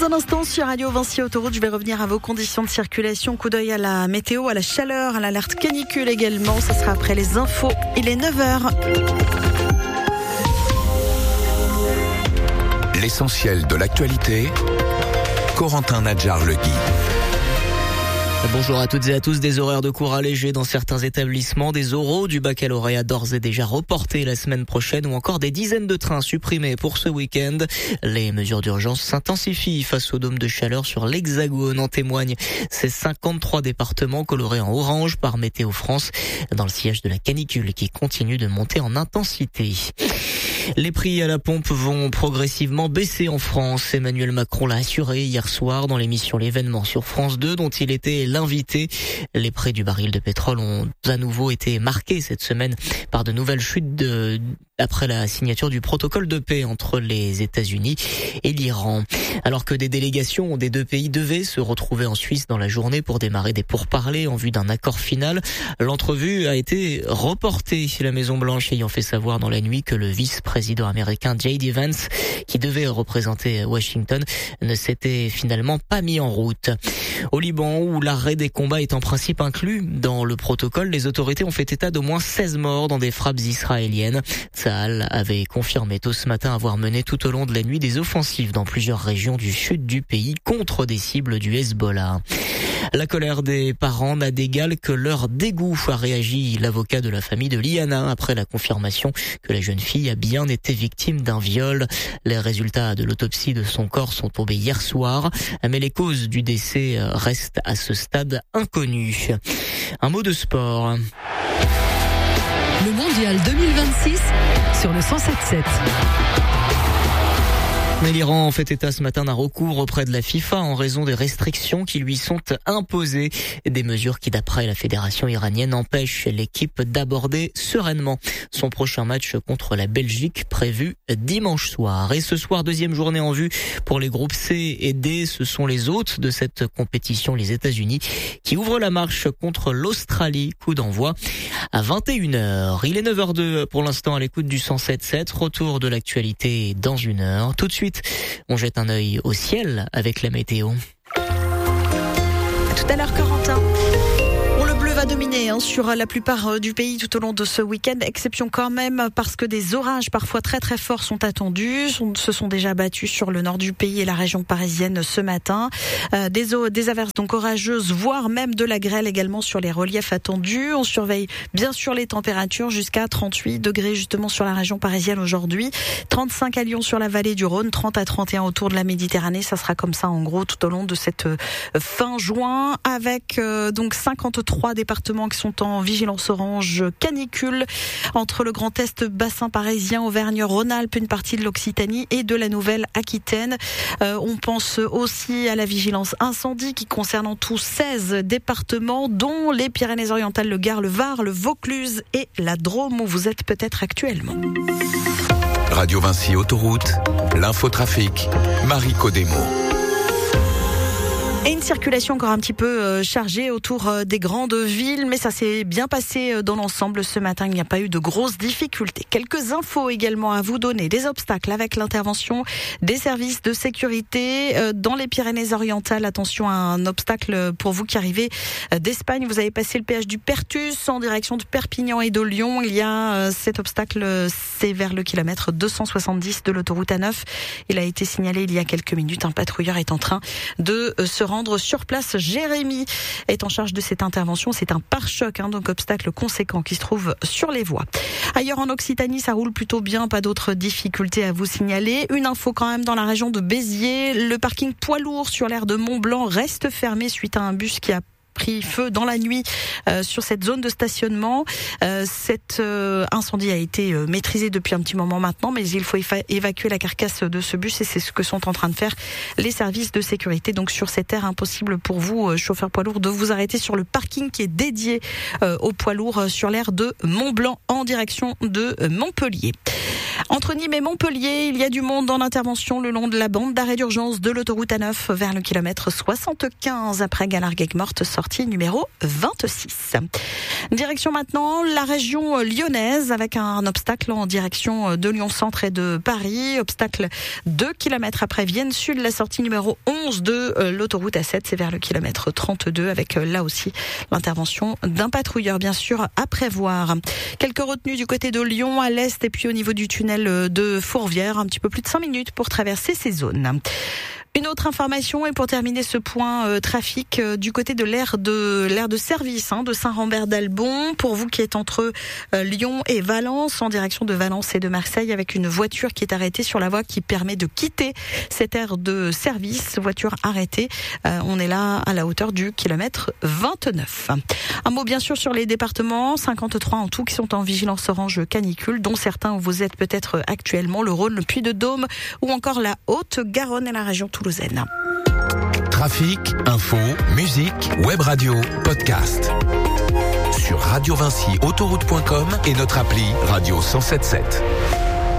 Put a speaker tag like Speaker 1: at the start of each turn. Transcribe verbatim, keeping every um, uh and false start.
Speaker 1: un instant sur Radio Vinci Autoroute, je vais revenir à vos conditions de circulation. Coup d'œil à la météo, à la chaleur, à l'alerte canicule également. Ce sera après les infos. Il est neuf heures.
Speaker 2: L'essentiel de l'actualité, Corentin Nadjar-Legui.
Speaker 3: Bonjour à toutes et à tous. Des horaires de cours allégés dans certains établissements, des oraux du baccalauréat d'ores et déjà reportés la semaine prochaine ou encore des dizaines de trains supprimés pour ce week-end. Les mesures d'urgence s'intensifient face au dôme de chaleur sur l'Hexagone. En témoignent ces cinquante-trois départements colorés en orange par Météo France dans le sillage de la canicule qui continue de monter en intensité. Les prix à la pompe vont progressivement baisser en France. Emmanuel Macron l'a assuré hier soir dans l'émission L'événement sur France deux dont il était l'invité. Les prix du baril de pétrole ont à nouveau été marqués cette semaine par de nouvelles chutes de, après la signature du protocole de paix entre les États-Unis et l'Iran. Alors que des délégations des deux pays devaient se retrouver en Suisse dans la journée pour démarrer des pourparlers en vue d'un accord final, l'entrevue a été reportée. La Maison-Blanche ayant fait savoir dans la nuit que le vice-président américain J D Vance, qui devait représenter Washington, ne s'était finalement pas mis en route. Au Liban, où l'arrêt des combats est en principe inclus dans le protocole, les autorités ont fait état d'au moins seize morts dans des frappes israéliennes. Tsahal avait confirmé tôt ce matin avoir mené tout au long de la nuit des offensives dans plusieurs régions du sud du pays contre des cibles du Hezbollah. La colère des parents n'a d'égal que leur dégoût, a réagi l'avocat de la famille de Liana après la confirmation que la jeune fille a bien été victime d'un viol. Les résultats de l'autopsie de son corps sont tombés hier soir, mais les causes du décès restent à ce stade inconnues. Un mot de sport.
Speaker 4: Le mondial deux mille vingt-six sur le cent sept sept.
Speaker 3: Mais l'Iran fait état ce matin d'un recours auprès de la FIFA en raison des restrictions qui lui sont imposées. Des mesures qui, d'après la fédération iranienne, empêchent l'équipe d'aborder sereinement son prochain match contre la Belgique prévu dimanche soir. Et ce soir, deuxième journée en vue pour les groupes C et D. Ce sont les hôtes de cette compétition, les États-Unis, qui ouvrent la marche contre l'Australie. Coup d'envoi à vingt et une heures. Il est neuf heures deux pour l'instant à l'écoute du cent sept sept. Retour de l'actualité dans une heure. Tout de suite, on jette un œil au ciel avec la météo.
Speaker 1: Tout à l'heure, Corentin. Le bleu va dominer hein, sur la plupart du pays tout au long de ce week-end, exception quand même parce que des orages parfois très très forts sont attendus, se sont déjà battus sur le nord du pays et la région parisienne ce matin. Euh, des, eaux, des averses donc orageuses, voire même de la grêle également sur les reliefs attendus. On surveille bien sûr les températures jusqu'à trente-huit degrés justement sur la région parisienne aujourd'hui, trente-cinq à Lyon sur la vallée du Rhône, trente à trente et un autour de la Méditerranée. Ça sera comme ça en gros tout au long de cette fin juin avec euh, donc cinquante-trois départements qui sont en vigilance orange canicule entre le Grand Est, bassin parisien, Auvergne-Rhône-Alpes, une partie de l'Occitanie et de la Nouvelle-Aquitaine. Euh, on pense aussi à la vigilance incendie qui concerne en tout seize départements, dont les Pyrénées-Orientales, le Gard, le Var, le Vaucluse et la Drôme où vous êtes peut-être actuellement.
Speaker 2: Radio Vinci Autoroute, l'infotrafic, Marie Codemo.
Speaker 1: Et une circulation encore un petit peu chargée autour des grandes villes, mais ça s'est bien passé dans l'ensemble ce matin. Il n'y a pas eu de grosses difficultés. Quelques infos également à vous donner. Des obstacles avec l'intervention des services de sécurité dans les Pyrénées-Orientales. Attention à un obstacle pour vous qui arrivez d'Espagne. Vous avez passé le péage du Pertus en direction de Perpignan et de Lyon. Il y a cet obstacle, c'est vers le kilomètre deux cent soixante-dix de l'autoroute A neuf. Il a été signalé il y a quelques minutes. Un patrouilleur est en train de se rendre sur place. Jérémy est en charge de cette intervention. C'est un pare-choc, hein, donc obstacle conséquent qui se trouve sur les voies. Ailleurs en Occitanie, ça roule plutôt bien, pas d'autres difficultés à vous signaler. Une info quand même dans la région de Béziers. Le parking poids lourd sur l'aire de Mont-Blanc reste fermé suite à un bus qui a pris feu dans la nuit euh, sur cette zone de stationnement. Euh, cet euh, incendie a été euh, maîtrisé depuis un petit moment maintenant, mais il faut éva- évacuer la carcasse de ce bus et c'est ce que sont en train de faire les services de sécurité. Donc sur cette aire, impossible pour vous, euh, chauffeur poids lourd, de vous arrêter sur le parking qui est dédié euh, aux poids lourds euh, sur l'aire de Mont-Blanc en direction de euh, Montpellier. Entre Nîmes et Montpellier, il y a du monde en intervention le long de la bande d'arrêt d'urgence de l'autoroute A neuf vers le kilomètre soixante-quinze après Galarguec-Morte, sortie numéro vingt-six. Direction maintenant la région lyonnaise avec un obstacle en direction de Lyon-Centre et de Paris. Obstacle deux kilomètres après Vienne Sud, la sortie numéro onze de l'autoroute A sept, c'est vers le kilomètre trente-deux avec là aussi l'intervention d'un patrouilleur bien sûr à prévoir. Quelques retenues du côté de Lyon à l'est et puis au niveau du tunnel de Fourvière, un petit peu plus de cinq minutes pour traverser ces zones. Une autre information et pour terminer ce point euh, trafic euh, du côté de l'aire de l'aire de service hein, de Saint-Rambert-d'Albon, pour vous qui êtes entre euh, Lyon et Valence, en direction de Valence et de Marseille, avec une voiture qui est arrêtée sur la voie qui permet de quitter cette aire de service. Voiture arrêtée, euh, on est là à la hauteur du kilomètre vingt-neuf. Un mot bien sûr sur les départements, cinquante-trois en tout qui sont en vigilance orange canicule, dont certains où vous êtes peut-être actuellement, le Rhône, le Puy-de-Dôme ou encore la Haute-Garonne et la région toulousaine.
Speaker 2: Trafic, info, musique, web radio, podcast. Sur radio vinci autoroute point com et notre appli Radio cent soixante-dix-sept.